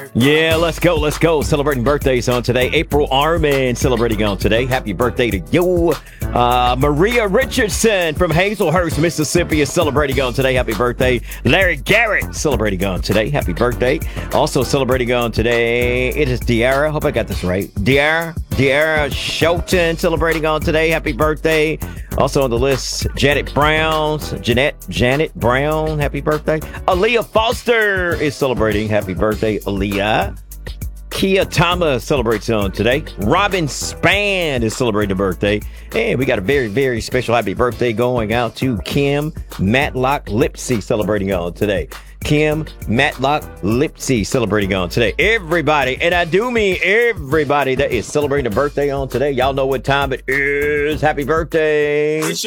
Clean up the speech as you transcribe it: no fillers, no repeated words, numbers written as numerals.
Yeah, let's go. Let's go. Celebrating birthdays on today. April Armin celebrating on today. Happy birthday to you. Maria Richardson from Hazelhurst, Mississippi is celebrating on today. Happy birthday. Larry Garrett celebrating on today. Happy birthday. Also celebrating on today, it is De'Ara. Hope I got this right. De'Ara Shelton celebrating on today. Happy birthday. Also on the list, Janet Brown. Happy birthday. Aaliyah Foster is celebrating. Happy birthday, Aaliyah. Kia Thomas celebrates on today. Robin Span is celebrating a birthday. And we got a very, very special happy birthday going out to Kim Matlock Lipsy celebrating on today. Kim Matlock Lipsy celebrating on today. Everybody, and I do mean everybody that is celebrating a birthday on today. Y'all know what time it is. Happy birthday.